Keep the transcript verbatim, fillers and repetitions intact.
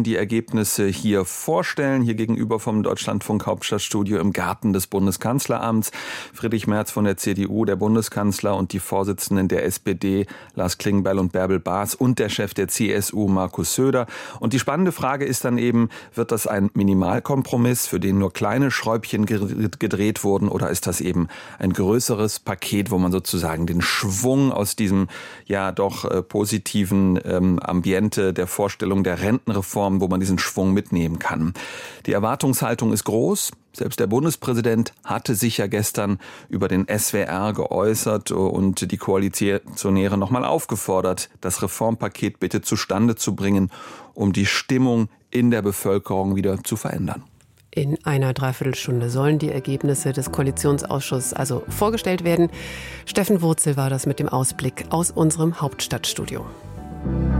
werden die Ergebnisse hier vorstellen, hier gegenüber vom Deutschlandfunk Hauptstadtstudio im Garten des Bundeskanzleramts. Friedrich Merz von der C D U, der Bundeskanzler, und die Vorsitzenden der S P D, Lars Klingbeil und Bärbel Baas, und der Chef der C S U, Markus Söder. Und die spannende Frage ist dann eben, wird das ein Minimalkompromiss, für den nur kleine Schräubchen gedreht wurden, oder ist das eben ein größeres Paket, wo man sozusagen den Schwung aus diesem ja doch äh, positiven ähm, Ambiente der Vorstellung der Rentenreform, wo man diesen Schwung mitnehmen kann. Die Erwartungshaltung ist groß. Selbst der Bundespräsident hatte sich ja gestern über den S W R geäußert und die Koalitionäre nochmal aufgefordert, das Reformpaket bitte zustande zu bringen, um die Stimmung in der Bevölkerung wieder zu verändern. In einer Dreiviertelstunde sollen die Ergebnisse des Koalitionsausschusses also vorgestellt werden. Steffen Wurzel war das mit dem Ausblick aus unserem Hauptstadtstudio.